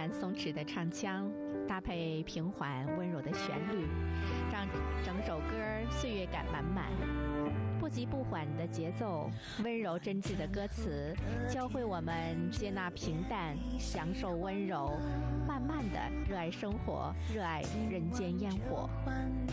然松弛的唱腔，搭配平缓温柔的旋律，让整首歌岁月感满满。不急不缓的节奏，温柔真挚的歌词，教会我们接纳平淡，享受温柔，慢慢的热爱生活，热爱人间烟火。